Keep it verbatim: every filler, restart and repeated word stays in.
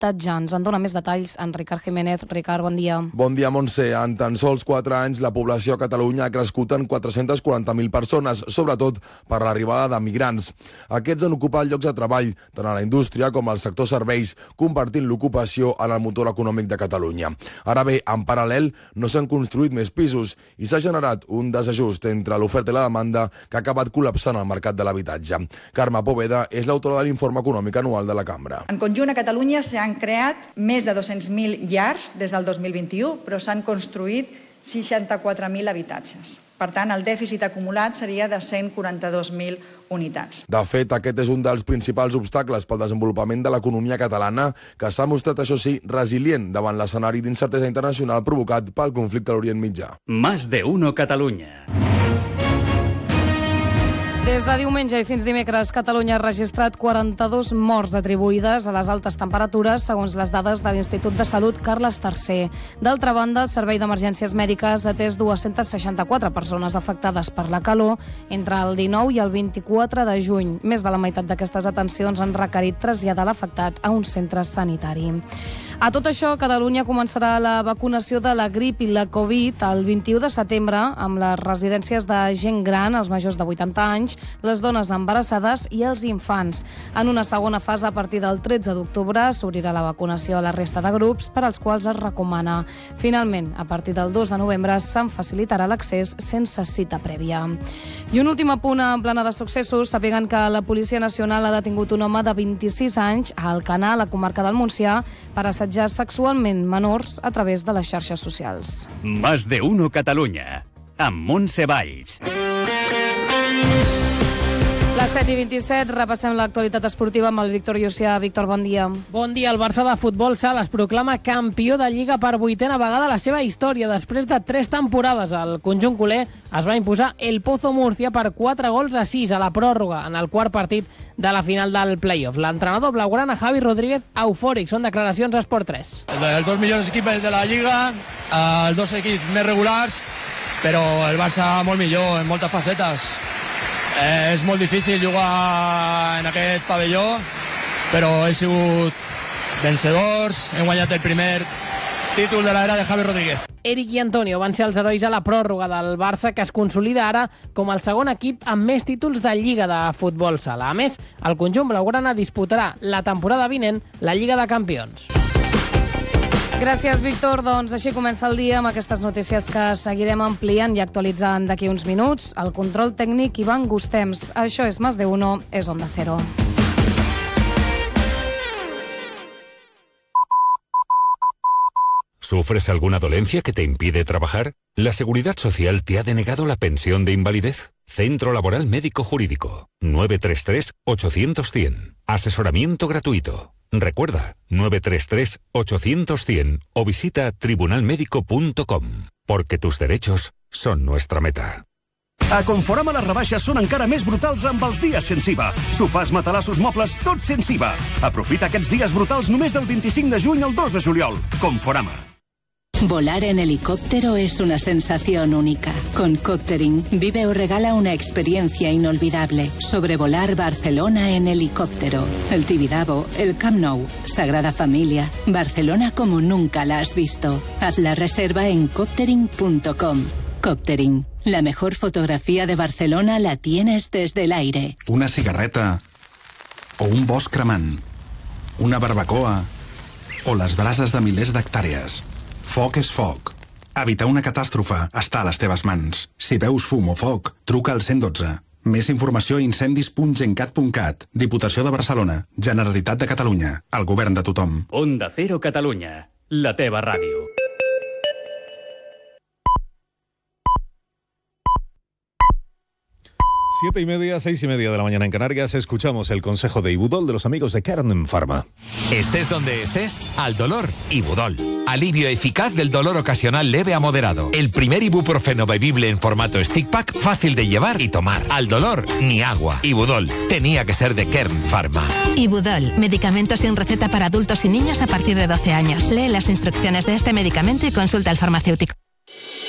habitatge. Ens en dona més detalls en Ricard Jiménez. Ricard, bon dia. Bon dia, Montse. En tan sols quatre anys, la població a Catalunya ha crescut en quatre-centes quaranta mil persones, sobretot per l'arribada de migrants. Aquests han ocupat llocs de treball, tant a la indústria com al sector serveis, convertint l'ocupació en el motor econòmic de Catalunya. Ara bé, en paral·lel, no s'han construït més pisos i s'ha generat un desajust entre l'oferta i la demanda que ha acabat col·lapsant el mercat de l'habitatge. Carme Poveda és l'autora de l'informe econòmic anual de la Cambra. En conjunt a Catalunya s'han creat més de dos-cents mil llars des del dos mil vint-i-u, però s'han construït seixanta-quatre mil habitatges. Per tant, el dèficit acumulat seria de cent quaranta-dos mil unitats. De fet, aquest és un dels principals obstacles pel desenvolupament de l'economia catalana, que s'ha mostrat, això sí, resilient davant l'escenari d'incertesa internacional provocat pel conflicte a l'Orient Mitjà. Más de uno Catalunya. Des de diumenge i fins dimecres, Catalunya ha registrat quaranta-dos morts atribuïdes a les altes temperatures, segons les dades de l'Institut de Salut Carles tercer. D'altra banda, el Servei d'Emergències Mèdiques ha atès dues-centes seixanta-quatre persones afectades per la calor entre el dinou i el vint-i-quatre de juny. Més de la meitat d'aquestes atencions han requerit traslladar l'afectat a un centre sanitari. A tot això, Catalunya començarà la vacunació de la grip i la Covid el vint-i-u de setembre amb les residències de gent gran, els majors de vuitanta anys, les dones embarassades i els infants. En una segona fase, a partir del tretze d'octubre, s'obrirà la vacunació a la resta de grups per als quals es recomana. Finalment, a partir del dos de novembre, se'n facilitarà l'accés sense cita prèvia. I un últim apunt en plana de successos. Sapiguen que la Policia Nacional ha detingut un home de vint-i-sis anys a Alcanar, a la comarca del Montsià, per assetjar sexualment menors a través de les xarxes socials. Más de uno Catalunya, amb Montse Valls. Les set i vint-i-set, repassem l'actualitat esportiva amb el Víctor Llucià. Víctor, bon dia. Bon dia. El Barça de futbol sala es proclama campió de Lliga per vuitena vegada a la seva història. Després de tres temporades, el conjunt culer es va imposar el Pozo Murcia per quatre gols a sis a la pròrroga en el quart partit de la final del playoff. L'entrenador blaugrana Javi Rodríguez eufòric. Són declaracions a Esport tres. Els dos millors equips de la Lliga, els dos equips més regulars, però el Barça molt millor en moltes facetes. Eh, és molt difícil jugar en aquest pavelló, però he sigut vencedors, hem guanyat el primer títol de l'era de Javi Rodríguez. Eric i Antonio van ser els herois a la pròrroga del Barça, que es consolida ara com el segon equip amb més títols de Lliga de futbol sala. A més, el conjunt blaugrana disputarà la temporada vinent la Lliga de Campions. Gràcies, Víctor. Doncs així comença el dia amb aquestes notícies que seguirem ampliant i actualitzant d'aquí uns minuts. El control tècnic, Ivan Gustems. Això és Más de Uno, és Onda Cero. ¿Sufres alguna dolencia que te impide trabajar? ¿La Seguridad Social te ha denegado la pensión de invalidez? Centro Laboral Médico Jurídico. nueve tres tres, ochocientos, cien. Asesoramiento gratuito. Recuerda, nueve tres tres, ochocientos, cien o visita tribunal médico punto com, porque tus derechos son nuestra meta. A Conforama les rebaixes són encara més brutals amb els dies sense I V A. Sofàs, matalassos, mobles, tot sense I V A. Aprofita aquests dies brutals només del vint-i-cinc de juny al dos de juliol. Conforama. Volar en helicóptero es una sensación única. Con Coptering, vive o regala una experiencia inolvidable. Sobrevolar Barcelona en helicóptero. El Tibidabo, el Camp Nou, Sagrada Familia, Barcelona como nunca la has visto. Haz la reserva en coptering punto com. Coptering, la mejor fotografía de Barcelona la tienes desde el aire. Una cigarreta o un bosc cremant, una barbacoa o les brases de milers d'hectàrees. Foc és foc. Evitar una catàstrofe està a les teves mans. Si veus fum o foc, truca al cent i dotze. Més informació a incendis punt gencat punt cat. Diputació de Barcelona. Generalitat de Catalunya. El govern de tothom. Onda Cero Catalunya. La teva ràdio. Siete y media, seis y media de la mañana en Canarias, escuchamos el consejo de Ibudol de los amigos de Kern Pharma. Estés donde estés, al dolor, Ibudol. Alivio eficaz del dolor ocasional leve a moderado. El primer ibuprofeno bebible en formato stick pack, fácil de llevar y tomar. Al dolor, ni agua. Ibudol, tenía que ser de Kern Pharma. Ibudol, medicamento sin receta para adultos y niños a partir de doce años. Lee las instrucciones de este medicamento y consulta al farmacéutico.